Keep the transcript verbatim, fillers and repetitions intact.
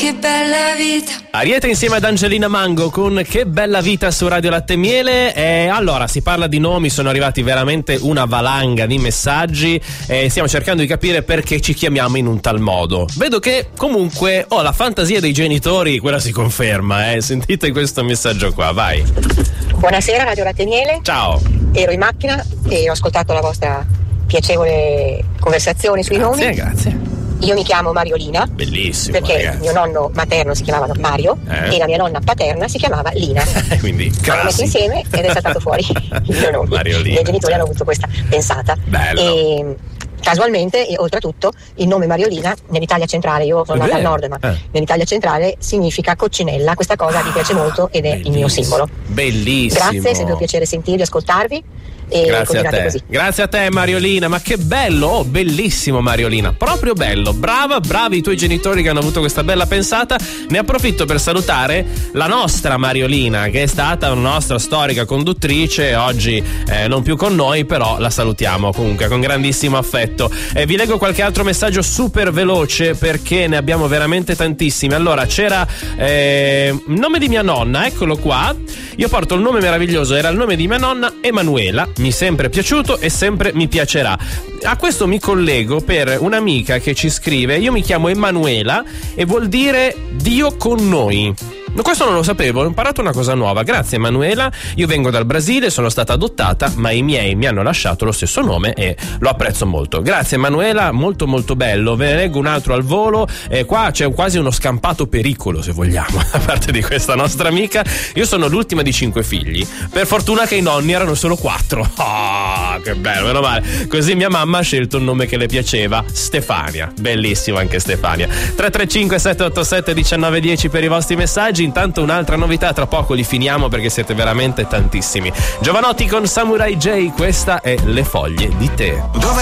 che bella vita. Ariete insieme ad Angelina Mango con Che bella vita su Radio Latte e Miele. E allora si parla di nomi, sono arrivati veramente una valanga di messaggi e stiamo cercando di capire perché ci chiamiamo in un tal modo. Vedo che comunque oh, la fantasia dei genitori, quella si conferma, eh. Sentite questo messaggio qua, vai. Buonasera Radio Latte e Miele. Ciao. Ero in macchina e ho ascoltato la vostra piacevole conversazione sui Grazie, nomi. grazie. Io mi chiamo Mariolina. Bellissimo, perché ragazzi. mio nonno materno si chiamava Mario eh? e la mia nonna paterna si chiamava Lina. Quindi L'hanno messo insieme ed è saltato fuori il mio nome. Mariolina, I miei genitori certo. hanno avuto questa pensata. Bello. E casualmente e oltretutto il nome Mariolina nell'Italia centrale, io sono È nata al vero? nord, ma Eh. nell'Italia centrale significa coccinella. Questa cosa mi piace molto ed è il mio Bellissimo. simbolo. Bellissimo. Grazie, è sempre un piacere sentirvi, ascoltarvi. E Grazie a continuate te. così. Grazie a te Mariolina, ma che bello, oh, bellissimo Mariolina, proprio bello, brava, bravi i tuoi genitori che hanno avuto questa bella pensata. Ne approfitto per salutare la nostra Mariolina, che è stata una nostra storica conduttrice, oggi eh, non più con noi, però la salutiamo comunque con grandissimo affetto. Eh, vi leggo qualche altro messaggio super veloce perché ne abbiamo veramente tantissimi. Allora c'era eh, il nome di mia nonna, eccolo qua. Io porto il nome meraviglioso, era il nome di mia nonna Emanuela, mi è sempre piaciuto e sempre mi piacerà. A questo mi collego per un'amica che ci scrive: io mi chiamo Emanuela e vuol dire Dio con noi. Questo non lo sapevo, ho imparato una cosa nuova. Grazie Emanuela, io vengo dal Brasile, sono stata adottata, ma i miei mi hanno lasciato lo stesso nome e lo apprezzo molto. Grazie Emanuela, molto molto bello. Ve ne leggo un altro al volo. Eh, qua c'è quasi uno scampato pericolo, se vogliamo, da parte di questa nostra amica. Io sono l'ultima di cinque figli. Per fortuna che i nonni erano solo quattro. Ah, oh, che bello, meno male. Così mia mamma ha scelto un nome che le piaceva, Stefania. Bellissimo anche Stefania. tre tre cinque sette otto sette uno nove uno zero per i vostri messaggi. Intanto un'altra novità, tra poco li finiamo perché siete veramente tantissimi. Giovanotti con Samurai J, questa è Le foglie di tè. Dove